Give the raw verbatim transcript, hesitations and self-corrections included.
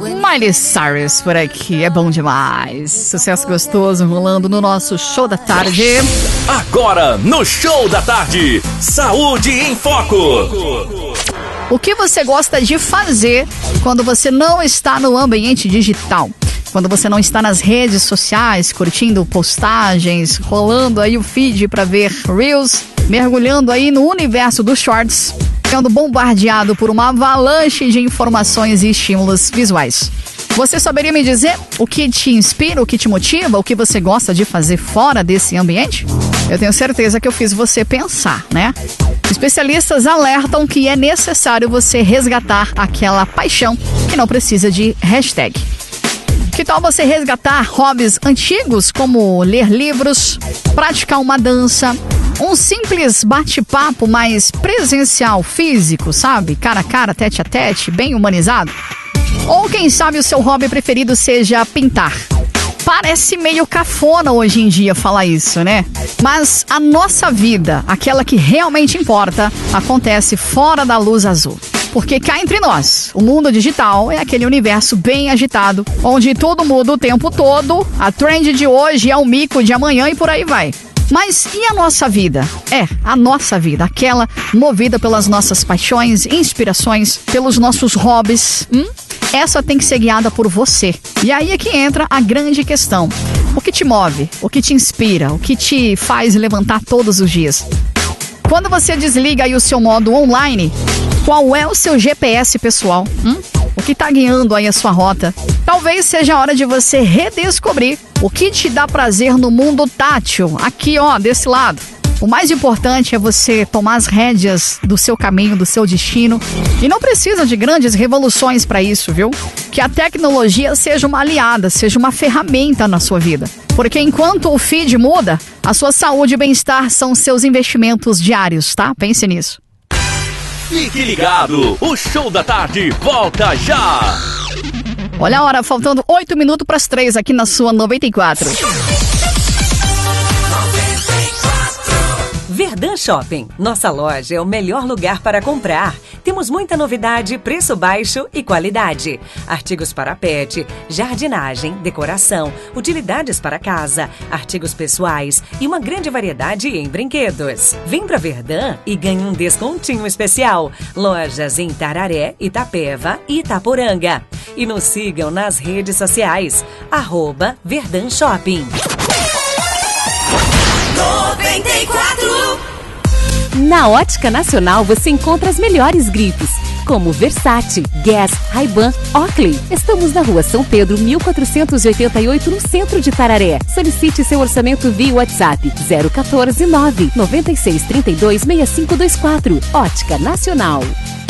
Miley Cyrus por aqui, é bom demais. Sucesso gostoso rolando no nosso Show da Tarde. Agora no Show da Tarde, Saúde em Foco. O que você gosta de fazer quando você não está no ambiente digital? Quando você não está nas redes sociais, curtindo postagens, rolando aí o feed para ver Reels, mergulhando aí no universo dos shorts, sendo bombardeado por uma avalanche de informações e estímulos visuais. Você saberia me dizer o que te inspira, o que te motiva, o que você gosta de fazer fora desse ambiente? Eu tenho certeza que eu fiz você pensar, né? Especialistas alertam que é necessário você resgatar aquela paixão que não precisa de hashtag. Que tal você resgatar hobbies antigos, como ler livros, praticar uma dança, um simples bate-papo mais presencial, físico, sabe? Cara a cara, tete a tete, bem humanizado? Ou quem sabe o seu hobby preferido seja pintar. Parece meio cafona hoje em dia falar isso, né? Mas a nossa vida, aquela que realmente importa, acontece fora da luz azul. Porque cá entre nós, o mundo digital é aquele universo bem agitado, onde tudo muda o tempo todo, a trend de hoje é o mico de amanhã e por aí vai. Mas e a nossa vida? É, a nossa vida, aquela movida pelas nossas paixões, inspirações, pelos nossos hobbies. Hum? Essa tem que ser guiada por você. E aí é que entra a grande questão. O que te move? O que te inspira? O que te faz levantar todos os dias? Quando você desliga aí o seu modo online, qual é o seu G P S pessoal? Hum? O que está guiando aí a sua rota? Talvez seja a hora de você redescobrir o que te dá prazer no mundo tátil, aqui ó, desse lado. O mais importante é você tomar as rédeas do seu caminho, do seu destino. E não precisa de grandes revoluções para isso, viu? Que a tecnologia seja uma aliada, seja uma ferramenta na sua vida. Porque enquanto o feed muda, a sua saúde e bem-estar são seus investimentos diários, tá? Pense nisso. Fique ligado, o Show da Tarde volta já! Olha a hora, faltando oito minutos para as três aqui na sua noventa e quatro. Verdun Shopping. Nossa loja é o melhor lugar para comprar. Temos muita novidade, preço baixo e qualidade. Artigos para pet, jardinagem, decoração, utilidades para casa, artigos pessoais e uma grande variedade em brinquedos. Vem para Verdun e ganhe um descontinho especial. Lojas em Tararé, Itapeva e Itaporanga. E nos sigam nas redes sociais. Arroba Verdun Shopping. noventa e quatro. Na Ótica Nacional você encontra as melhores grifes, como Versace, Guess, Ray-Ban, Oakley. Estamos na Rua São Pedro, mil quatrocentos e oitenta e oito, no centro de Tararé. Solicite seu orçamento via WhatsApp zero um quatro nove, nove seis três dois, seis cinco dois quatro. Ótica Nacional.